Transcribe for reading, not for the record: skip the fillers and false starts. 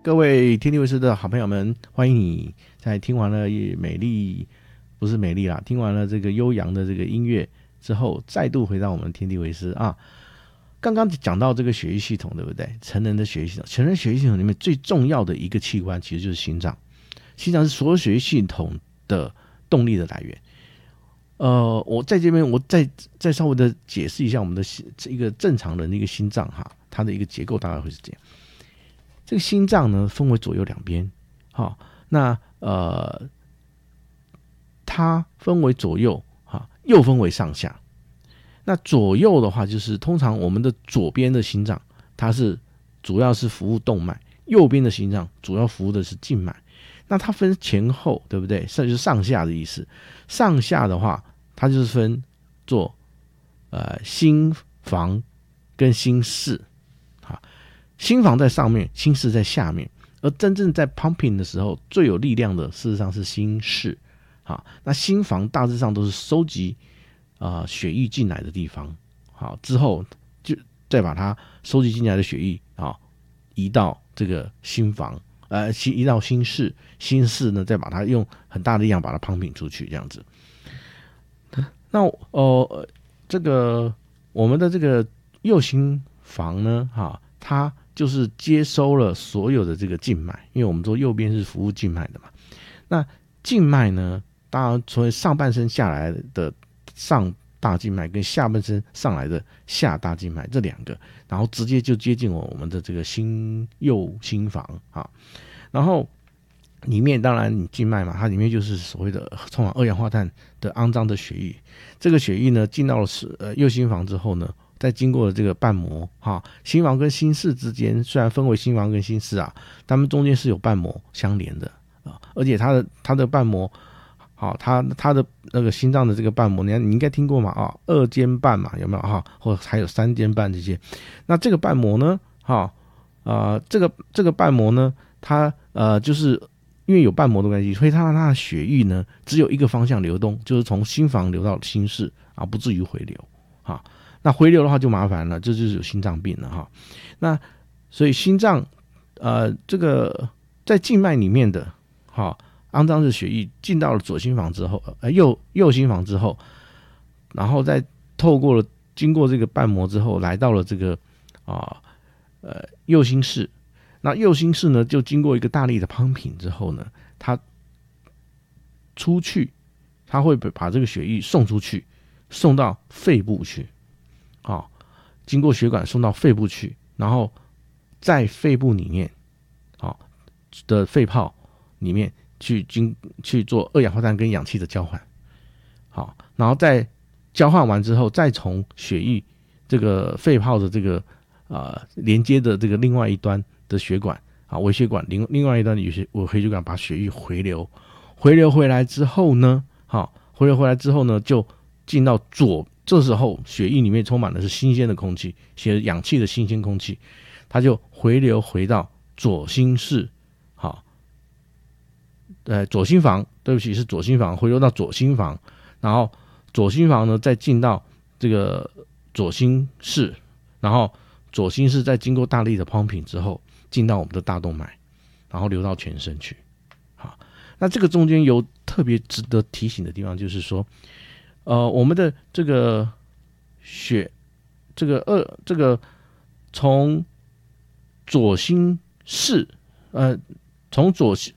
各位天地卫视的好朋友们，欢迎你在听完了不是美丽啦，听完了这个悠扬的这个音乐之后，再度回到我们天地卫视啊。刚刚讲到这个血液系统，对不对？成人的血液系统，成人血液系统里面最重要的一个器官其实就是心脏，心脏是所有血液系统的动力的来源。我在这边我再稍微的解释一下我们的一个正常人的一个心脏哈，它的一个结构大概会是这样。这个心脏呢分为左右两边，好，那它分为左右哈，又分为上下。那左右的话，就是通常我们的左边的心脏，它是主要是服务动脉；右边的心脏主要服务的是静脉。那它分前后，对不对？这就是上下的意思。上下的话，它就是分做心房跟心室。心房在上面，心室在下面，而真正在 pumping 的时候，最有力量的事实上是心室。好，那心房大致上都是收集血液进来的地方。好，之后就再把它收集进来的血液移到这个心房，移到心室，心室呢再把它用很大的力量把它 pumping 出去，这样子。那这个我们的这个右心房呢，它就是接收了所有的这个静脉，因为我们说右边是服务静脉的嘛。那静脉呢，当然从上半身下来的上大静脉跟下半身上来的下大静脉这两个，然后直接就接近我们的这个右心房啊。然后里面当然你静脉嘛，它里面就是所谓的充满二氧化碳的肮脏的血液。这个血液呢进到了右心房之后呢，再经过了这个瓣膜心房跟心室之间虽然分为心房跟心室它们中间是有瓣膜相连的而且它的瓣膜它的那个心脏的这个瓣膜，你应该听过嘛二尖瓣嘛，有没有或还有三尖瓣这些。那这个瓣膜呢这个瓣膜呢，它就是因为有瓣膜的关系，所以它的血液呢只有一个方向流动，就是从心房流到心室不至于回流那回流的话就麻烦了，这就是有心脏病了那所以心脏这个在静脉里面的肮脏的血液进到了左心房之后，右心房之后，然后再经过这个瓣膜之后，来到了这个右心室。那右心室呢，就经过一个大力的 pumping 之后呢，它出去，它会把这个血液送出去，送到肺部去。经过血管送到肺部去，然后在肺部里面的肺泡里面去做二氧化碳跟氧气的交换。然后在交换完之后，再从血液这个肺泡的这个连接的这个另外一端的血管微血管另外一端的微血管把血液回流回来之后呢，就进到这时候血液里面充满的是新鲜的空气，氧气的新鲜空气，它就回流回到左心室，左心房，对不起是左心房，回流到左心房，然后左心房呢再进到这个左心室，然后左心室再经过大力的 pumping 之后，进到我们的大动脉，然后流到全身去。那这个中间有特别值得提醒的地方，就是说我们的这个这个从左心室从